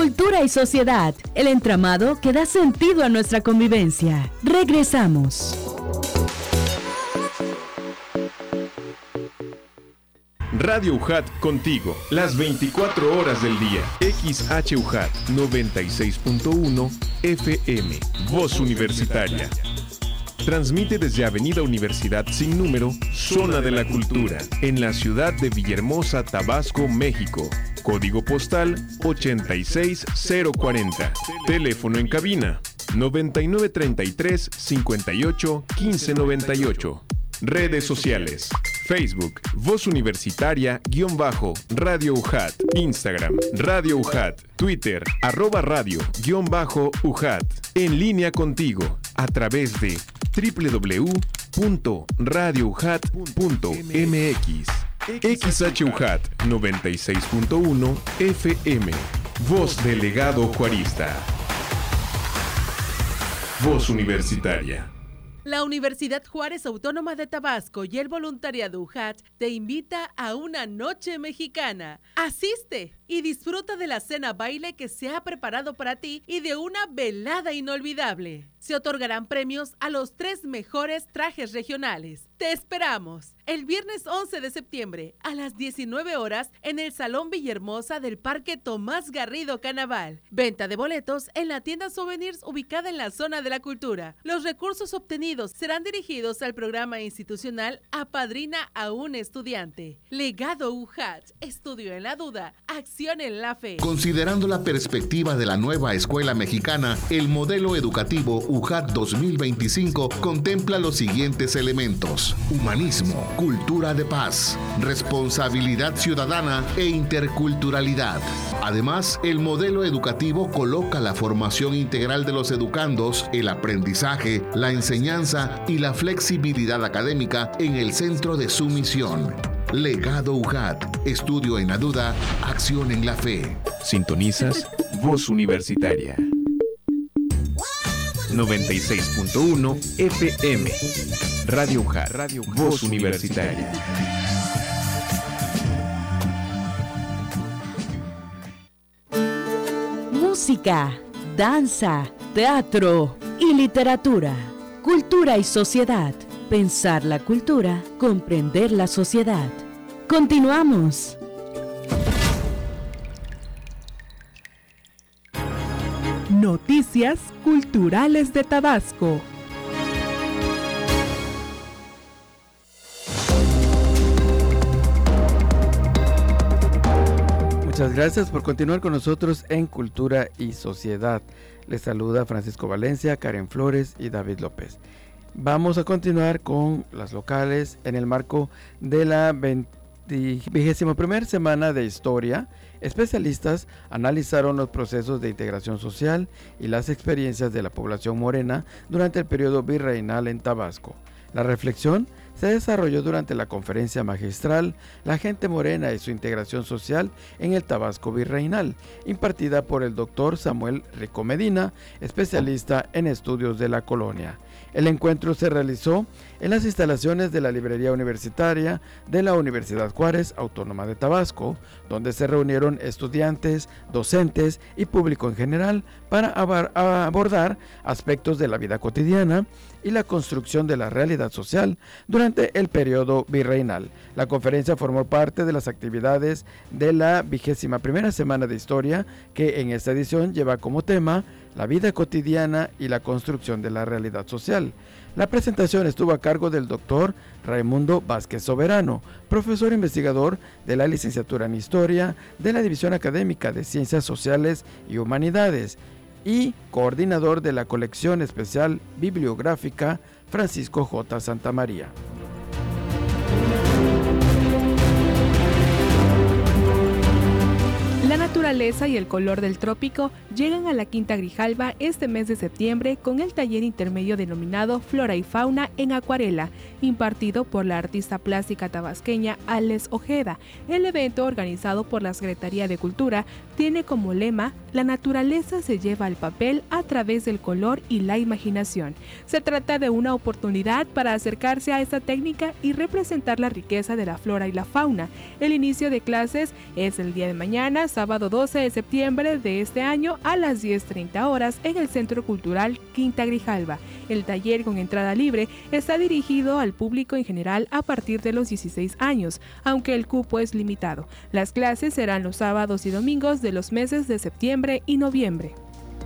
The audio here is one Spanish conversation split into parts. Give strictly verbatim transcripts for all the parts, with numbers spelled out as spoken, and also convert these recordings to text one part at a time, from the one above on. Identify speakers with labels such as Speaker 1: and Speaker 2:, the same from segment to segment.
Speaker 1: Cultura y sociedad, el entramado que da sentido a nuestra convivencia. Regresamos.
Speaker 2: Radio U J A T contigo, las veinticuatro horas del día. X H U J A T noventa y seis punto uno F M, Voz Universitaria. Transmite desde Avenida Universidad sin número, Zona de la Cultura, en la ciudad de Villahermosa, Tabasco, México. Código postal ochenta y seis cero cuarenta. Teléfono en cabina noventa y nueve treinta y tres cincuenta y ocho quince noventa y ocho. Redes sociales: Facebook, Voz Universitaria, guión bajo, Radio U J A T, Instagram, Radio U J A T, Twitter, arroba radio, guión bajo, U J A T. En línea contigo, a través de doble u doble u doble u punto radio u j a t punto m x. X H U J A T noventa y seis punto uno F M, Voz Delegado Juarista. Voz Universitaria.
Speaker 3: La Universidad Juárez Autónoma de Tabasco y el voluntariado U J A T te invita a una noche mexicana. Asiste y disfruta de la cena baile que se ha preparado para ti y de una velada inolvidable. Se otorgarán premios a los tres mejores trajes regionales. ¡Te esperamos! El viernes once de septiembre a las diecinueve horas en el Salón Villahermosa del Parque Tomás Garrido Canaval. Venta de boletos en la tienda Souvenirs ubicada en la Zona de la Cultura. Los recursos obtenidos serán dirigidos al programa institucional Apadrina a un Estudiante. Legado U J A T. Estudio en la duda. Acción en la fe.
Speaker 4: Considerando la perspectiva de la nueva escuela mexicana, el modelo educativo U J A T dos mil veinticinco contempla los siguientes elementos: humanismo, cultura de paz, responsabilidad ciudadana e interculturalidad. Además, el modelo educativo coloca la formación integral de los educandos, el aprendizaje, la enseñanza y la flexibilidad académica en el centro de su misión. Legado U J A T. Estudio en la duda, acción en la fe.
Speaker 2: Sintonizas Voz Universitaria. noventa y seis punto uno F M. Radio U J A T, Radio Voz Universitaria.
Speaker 1: Música, danza, teatro y literatura. Cultura y sociedad. Pensar la cultura, comprender la sociedad. Continuamos.
Speaker 5: Noticias culturales de Tabasco.
Speaker 6: Muchas gracias por continuar con nosotros en Cultura y Sociedad. Les saluda Francisco Valencia, Karen Flores y David López. Vamos a continuar con las locales en el marco de la vigésima primera semana de Historia. Especialistas analizaron los procesos de integración social y las experiencias de la población morena durante el periodo virreinal en Tabasco. La reflexión se desarrolló durante la conferencia magistral La gente morena y su integración social en el Tabasco virreinal, impartida por el doctor Samuel Rico Medina, especialista en estudios de la colonia. El encuentro se realizó en las instalaciones de la Librería Universitaria de la Universidad Juárez Autónoma de Tabasco, donde se reunieron estudiantes, docentes y público en general para abordar aspectos de la vida cotidiana y la construcción de la realidad social durante el periodo virreinal. La conferencia formó parte de las actividades de la vigésima primera semana de Historia, que en esta edición lleva como tema la vida cotidiana y la construcción de la realidad social. La presentación estuvo a cargo del doctor Raimundo Vázquez Soberano, profesor investigador de la licenciatura en Historia de la División Académica de Ciencias Sociales y Humanidades y coordinador de la colección especial bibliográfica Francisco J. Santamaría.
Speaker 5: La naturaleza y el color del trópico llegan a la Quinta Grijalva este mes de septiembre con el taller intermedio denominado Flora y Fauna en Acuarela, impartido por la artista plástica tabasqueña Alex Ojeda. El evento, organizado por la Secretaría de Cultura, tiene como lema: la naturaleza se lleva al papel a través del color y la imaginación. Se trata de una oportunidad para acercarse a esta técnica y representar la riqueza de la flora y la fauna. El inicio de clases es el día de mañana, sábado sábado doce de septiembre de este año a las diez treinta horas en el Centro Cultural Quinta Grijalba. El taller con entrada libre está dirigido al público en general a partir de los dieciséis años, aunque el cupo es limitado. Las clases serán los sábados y domingos de los meses de septiembre y noviembre.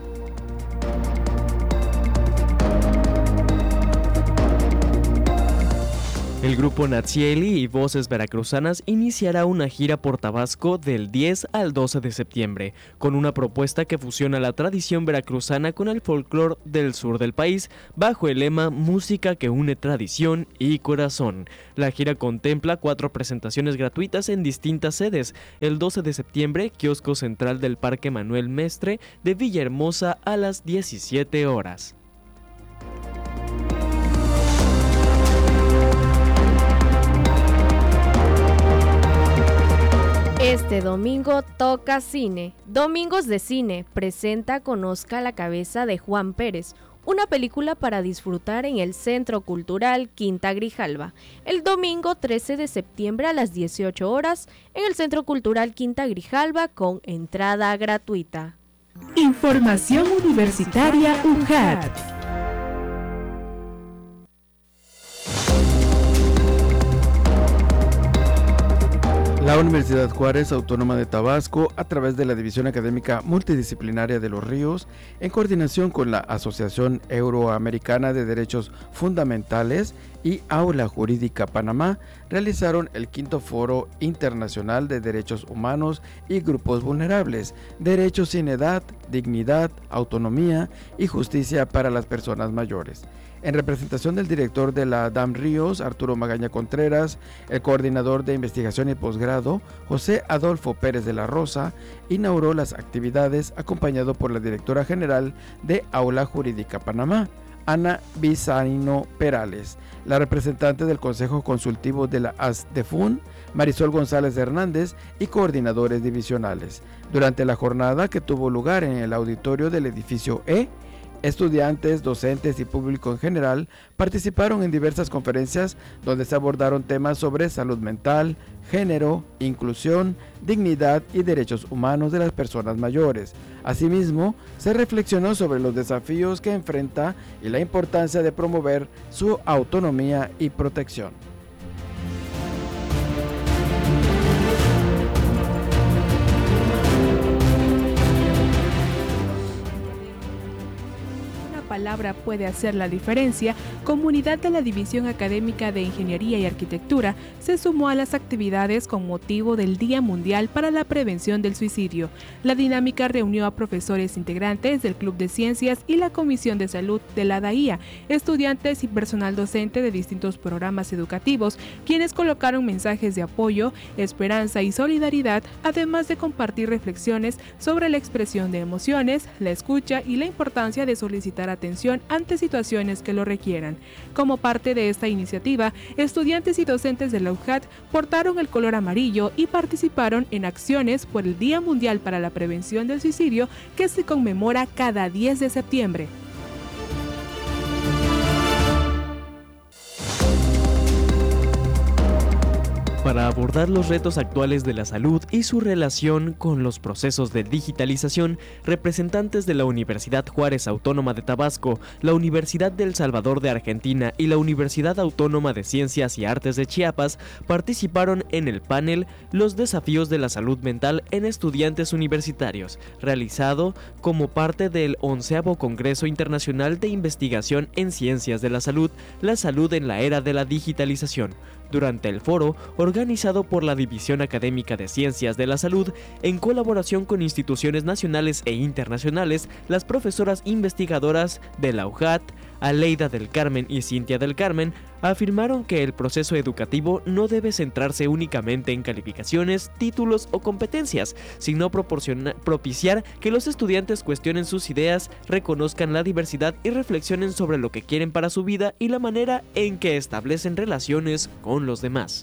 Speaker 7: El grupo Natsieli y Voces Veracruzanas iniciará una gira por Tabasco del diez al doce de septiembre, con una propuesta que fusiona la tradición veracruzana con el folclore del sur del país, bajo el lema Música que une tradición y corazón. La gira contempla cuatro presentaciones gratuitas en distintas sedes. El doce de septiembre, kiosco central del Parque Manuel Mestre de Villahermosa a las diecisiete horas.
Speaker 8: Este domingo toca cine. Domingos de Cine presenta Conozca la cabeza de Juan Pérez, una película para disfrutar en el Centro Cultural Quinta Grijalba, el domingo trece de septiembre a las dieciocho horas en el Centro Cultural Quinta Grijalba con entrada gratuita.
Speaker 1: Información Universitaria U J A T.
Speaker 6: La Universidad Juárez Autónoma de Tabasco, a través de la División Académica Multidisciplinaria de Los Ríos, en coordinación con la Asociación Euroamericana de Derechos Fundamentales y Aula Jurídica Panamá, realizaron el quinto Foro Internacional de Derechos Humanos y Grupos Vulnerables, Derechos sin Edad, Dignidad, Autonomía y Justicia para las Personas Mayores. En representación del director de la D A M Ríos, Arturo Magaña Contreras, el coordinador de investigación y posgrado, José Adolfo Pérez de la Rosa, inauguró las actividades acompañado por la directora general de Aula Jurídica Panamá, Ana Bizaino Perales, la representante del Consejo Consultivo de la ASDEFUN, Marisol González Hernández y coordinadores divisionales. Durante la jornada que tuvo lugar en el auditorio del edificio E, estudiantes, docentes y público en general participaron en diversas conferencias donde se abordaron temas sobre salud mental, género, inclusión, dignidad y derechos humanos de las personas mayores. Asimismo, se reflexionó sobre los desafíos que enfrenta y la importancia de promover su autonomía y protección.
Speaker 5: Palabra puede hacer la diferencia, comunidad de la División Académica de Ingeniería y Arquitectura se sumó a las actividades con motivo del Día Mundial para la Prevención del Suicidio. La dinámica reunió a profesores integrantes del Club de Ciencias y la Comisión de Salud de la D A I A, estudiantes y personal docente de distintos programas educativos, quienes colocaron mensajes de apoyo, esperanza y solidaridad, además de compartir reflexiones sobre la expresión de emociones, la escucha y la importancia de solicitar atención ante situaciones que lo requieran. Como parte de esta iniciativa, estudiantes y docentes de la U J A T portaron el color amarillo y participaron en acciones por el Día Mundial para la Prevención del Suicidio, que se conmemora cada diez de septiembre.
Speaker 7: Para abordar los retos actuales de la salud y su relación con los procesos de digitalización, representantes de la Universidad Juárez Autónoma de Tabasco, la Universidad del Salvador de Argentina y la Universidad Autónoma de Ciencias y Artes de Chiapas participaron en el panel Los desafíos de la salud mental en estudiantes universitarios, realizado como parte del onceavo Congreso Internacional de Investigación en Ciencias de la Salud, la salud en la era de la digitalización. Durante el foro, organizado por la División Académica de Ciencias de la Salud, en colaboración con instituciones nacionales e internacionales, las profesoras investigadoras de la U J A T, Aleida del Carmen y Cintia del Carmen, afirmaron que el proceso educativo no debe centrarse únicamente en calificaciones, títulos o competencias, sino propiciar que los estudiantes cuestionen sus ideas, reconozcan la diversidad y reflexionen sobre lo que quieren para su vida y la manera en que establecen relaciones con los demás.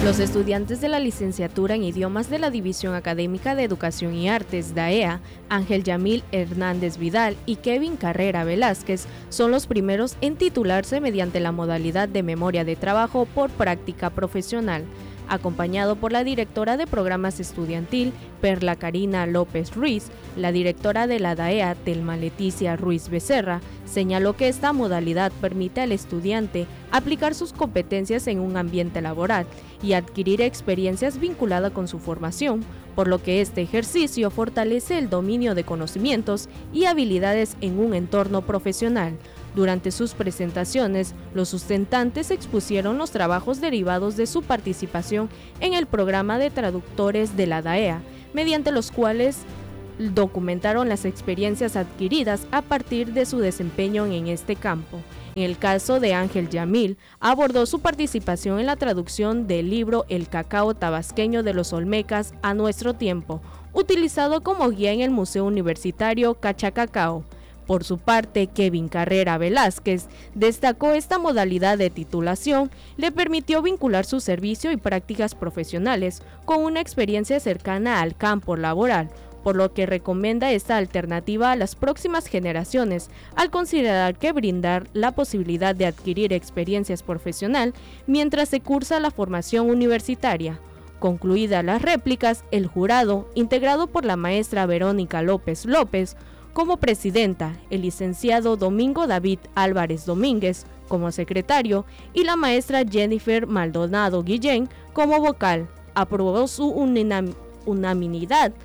Speaker 8: Los estudiantes de la licenciatura en idiomas de la División Académica de Educación y Artes, D A E A, Ángel Yamil Hernández Vidal y Kevin Carrera Velázquez, son los primeros en titularse mediante la modalidad de memoria de trabajo por práctica profesional. Acompañado por la directora de programas estudiantil, Perla Karina López Ruiz, la directora de la D A E A, Telma Leticia Ruiz Becerra, señaló que esta modalidad permite al estudiante aplicar sus competencias en un ambiente laboral y adquirir experiencias vinculadas con su formación, por lo que este ejercicio fortalece el dominio de conocimientos y habilidades en un entorno profesional. Durante sus presentaciones, los sustentantes expusieron los trabajos derivados de su participación en el programa de traductores de la D A E A, mediante los cuales documentaron las experiencias adquiridas a partir de su desempeño en este campo. En el caso de Ángel Yamil, abordó su participación en la traducción del libro El cacao tabasqueño de los Olmecas a nuestro tiempo, utilizado como guía en el Museo Universitario Cachacacao. Por su parte, Kevin Carrera Velázquez destacó esta modalidad de titulación, le permitió vincular su servicio y prácticas profesionales con una experiencia cercana al campo laboral, por lo que recomienda esta alternativa a las próximas generaciones, al considerar que brindar la posibilidad de adquirir experiencias profesional mientras se cursa la formación universitaria. Concluidas las réplicas, el jurado, integrado por la maestra Verónica López López, como presidenta, el licenciado Domingo David Álvarez Domínguez como secretario y la maestra Jennifer Maldonado Guillén como vocal, aprobó su unanimidad unanimidad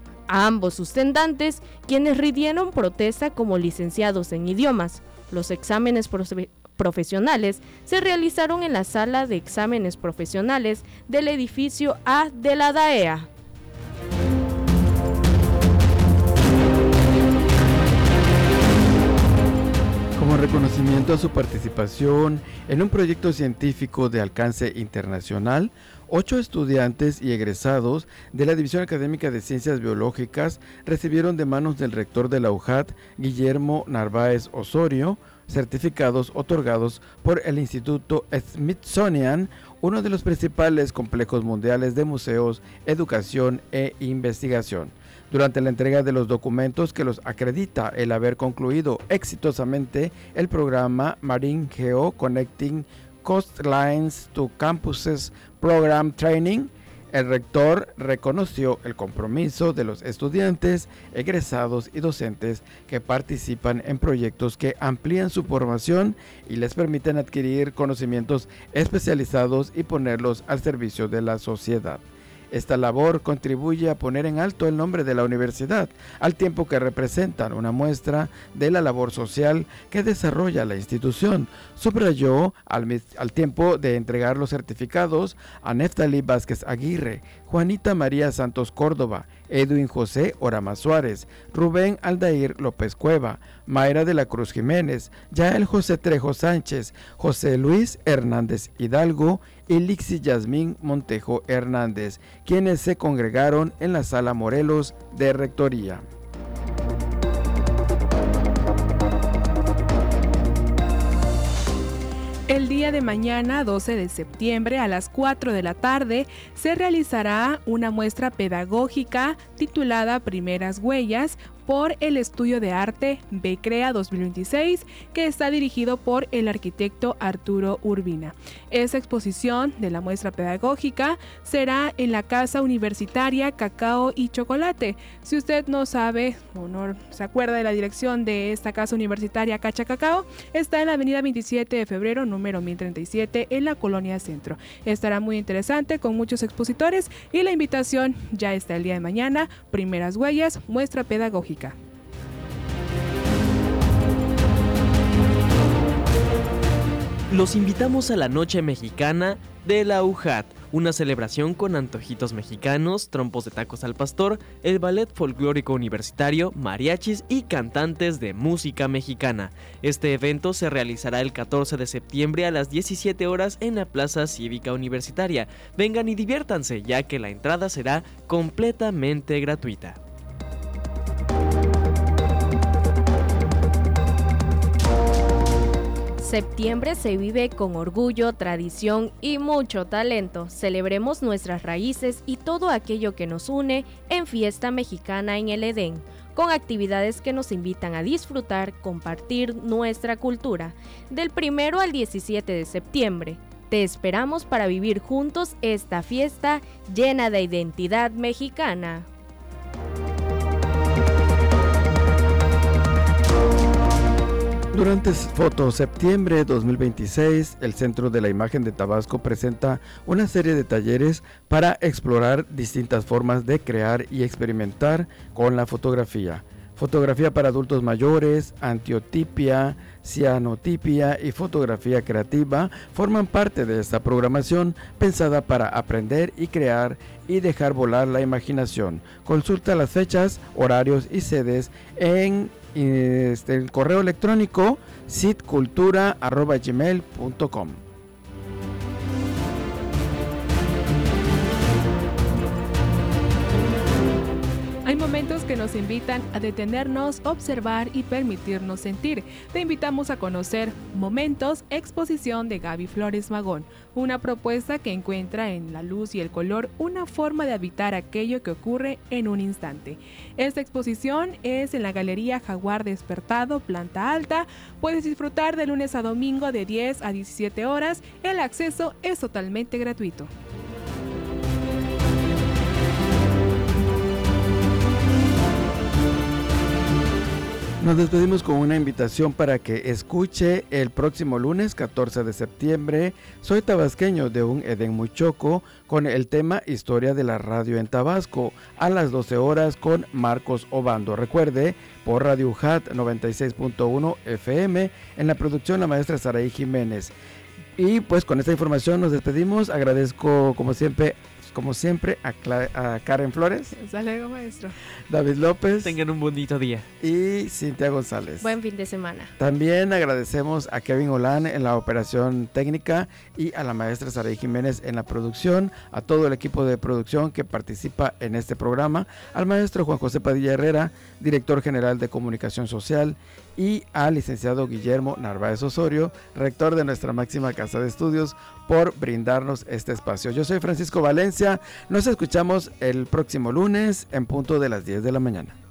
Speaker 8: a ambos sustentantes, quienes rindieron protesta como licenciados en idiomas. Los exámenes profe- profesionales se realizaron en la sala de exámenes profesionales del edificio A de la D A E A.
Speaker 6: Como reconocimiento a su participación en un proyecto científico de alcance internacional, ocho estudiantes y egresados de la División Académica de Ciencias Biológicas recibieron de manos del rector de la U J A T, Guillermo Narváez Osorio, certificados otorgados por el Instituto Smithsonian, uno de los principales complejos mundiales de museos, educación e investigación. Durante la entrega de los documentos que los acredita el haber concluido exitosamente el programa Marine Geo Connecting Coastlines to Campuses Program Training, el rector reconoció el compromiso de los estudiantes, egresados y docentes que participan en proyectos que amplían su formación y les permiten adquirir conocimientos especializados y ponerlos al servicio de la sociedad. Esta labor contribuye a poner en alto el nombre de la universidad, al tiempo que representan una muestra de la labor social que desarrolla la institución, subrayó al, al tiempo de entregar los certificados a Neftalí Vázquez Aguirre, Juanita María Santos Córdoba, Edwin José Orama Suárez, Rubén Aldair López Cueva, Mayra de la Cruz Jiménez, Yael José Trejo Sánchez, José Luis Hernández Hidalgo y Lixi Yasmín Montejo Hernández, quienes se congregaron en la Sala Morelos de Rectoría.
Speaker 5: El día de mañana, doce de septiembre, a las cuatro de la tarde, se realizará una muestra pedagógica titulada Primeras Huellas por el Estudio de Arte BCrea dos mil veintiséis, que está dirigido por el arquitecto Arturo Urbina. Esta exposición de la muestra pedagógica será en la Casa Universitaria Cacao y Chocolate. Si usted no sabe o no se acuerda de la dirección de esta Casa Universitaria Cachacacao, está en la avenida veintisiete de febrero, número mil treinta y siete, en la Colonia Centro. Estará muy interesante con muchos expositores y la invitación ya está el día de mañana. Primeras Huellas, muestra pedagógica.
Speaker 7: Los invitamos a la Noche Mexicana de la U J A T, una celebración con antojitos mexicanos, trompos de tacos al pastor, el ballet folclórico universitario, mariachis y cantantes de música mexicana. Este evento se realizará el catorce de septiembre a las diecisiete horas en la Plaza Cívica Universitaria. Vengan y diviértanse, ya que la entrada será completamente gratuita.
Speaker 8: Septiembre se vive con orgullo, tradición y mucho talento. Celebremos nuestras raíces y todo aquello que nos une en Fiesta Mexicana en el Edén, con actividades que nos invitan a disfrutar, compartir nuestra cultura. Del primero al diecisiete de septiembre, te esperamos para vivir juntos esta fiesta llena de identidad mexicana.
Speaker 6: Durante Foto Septiembre dos mil veintiséis, el Centro de la Imagen de Tabasco presenta una serie de talleres para explorar distintas formas de crear y experimentar con la fotografía. Fotografía para adultos mayores, antiotipia, cianotipia y fotografía creativa forman parte de esta programación pensada para aprender y crear y dejar volar la imaginación. Consulta las fechas, horarios y sedes en este, el correo electrónico sitcultura arroba gmail punto com.
Speaker 5: Hay momentos que nos invitan a detenernos, observar y permitirnos sentir. Te invitamos a conocer Momentos, exposición de Gaby Flores Magón, una propuesta que encuentra en la luz y el color una forma de habitar aquello que ocurre en un instante. Esta exposición es en la Galería Jaguar Despertado, planta alta. Puedes disfrutar de lunes a domingo de diez a diecisiete horas. El acceso es totalmente gratuito.
Speaker 6: Nos despedimos con una invitación para que escuche el próximo lunes catorce de septiembre Soy Tabasqueño de un Edén muy choco con el tema Historia de la Radio en Tabasco a las doce horas con Marcos Obando. Recuerde, por Radio U J A T noventa y seis punto uno F M, en la producción la maestra Saraí Jiménez. Y pues con esta información nos despedimos. Agradezco como siempre Como siempre, a, Cla- a Karen Flores.
Speaker 5: Hasta luego, maestro.
Speaker 6: David López.
Speaker 7: Tengan un bonito día.
Speaker 6: Y Cintia González.
Speaker 8: Buen fin de semana.
Speaker 6: También agradecemos a Kevin Olán en la operación técnica y a la maestra Saraí Jiménez en la producción, a todo el equipo de producción que participa en este programa, al maestro Juan José Padilla Herrera, director general de Comunicación Social, y al licenciado Guillermo Narváez Osorio, rector de nuestra máxima casa de estudios, por brindarnos este espacio. Yo soy Francisco Valencia, nos escuchamos el próximo lunes en punto de las diez de la mañana.